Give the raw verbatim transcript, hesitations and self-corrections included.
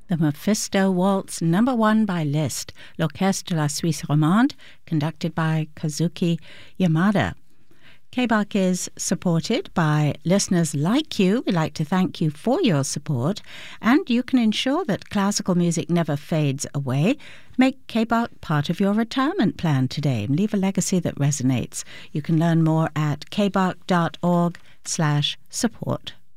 the Mephisto Waltz, number one by Liszt, L'Orchestre de la Suisse Romande, conducted by Kazuki Yamada. K-Bach is supported by listeners like you. We'd like to thank you for your support, and you can ensure that classical music never fades away. Make K-Bach part of your retirement plan today and leave a legacy that resonates. You can learn more at kbach dot org slash support.